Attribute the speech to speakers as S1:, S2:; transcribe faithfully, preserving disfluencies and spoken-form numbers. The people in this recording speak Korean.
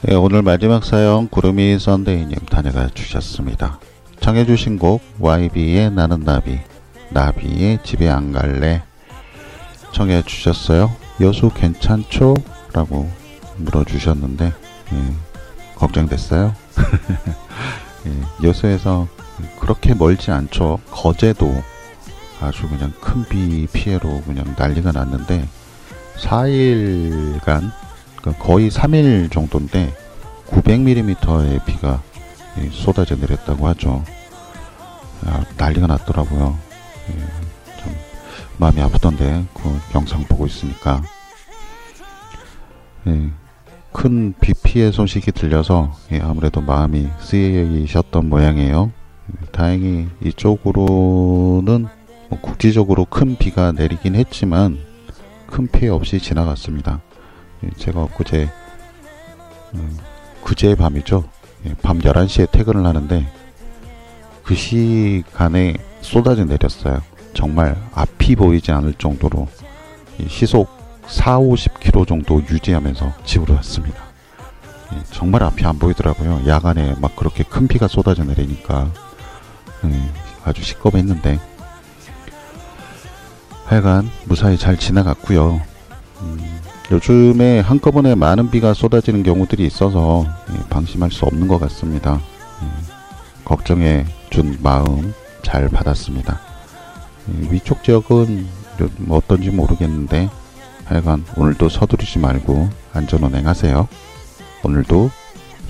S1: 네, 오늘 마지막 사연 구름이 썬데이님 다녀가 주셨습니다. 청해주신 곡 와이비의 나는 나비, 나비의 집에 안 갈래 청해 주셨어요. 여수 괜찮죠? 라고 물어주셨는데 예, 걱정됐어요. 예, 여수에서 그렇게 멀지 않죠. 거제도 아주 그냥 큰 비 피해로 그냥 난리가 났는데 사 일간 거의 삼 일 정도인데 구백 밀리미터의 비가 쏟아져 내렸다고 하죠. 아, 난리가 났더라고요. 예, 참 마음이 아프던데 그 영상 보고 있으니까 예, 큰 비 피해 소식이 들려서 예, 아무래도 마음이 쓰이셨던 모양이에요. 다행히 이쪽으로는 뭐 국지적으로 큰 비가 내리긴 했지만 큰 피해 없이 지나갔습니다. 제가 그제 음, 그제 밤이죠. 예, 밤 열한 시에 퇴근을 하는데 그 시간에 쏟아져 내렸어요. 정말 앞이 보이지 않을 정도로 시속 사오십 킬로미터 정도 유지하면서 집으로 왔습니다. 예, 정말 앞이 안 보이더라고요. 야간에 막 그렇게 큰 비가 쏟아져 내리니까 예, 아주 시끄럽했는데 하여간 무사히 잘 지나갔고요. 음, 요즘에 한꺼번에 많은 비가 쏟아지는 경우들이 있어서 예, 방심할 수 없는 것 같습니다. 예, 걱정해 준 마음 잘 받았습니다. 예, 위쪽 지역은 뭐 어떤지 모르겠는데 하여간 오늘도 서두르지 말고 안전운행하세요. 오늘도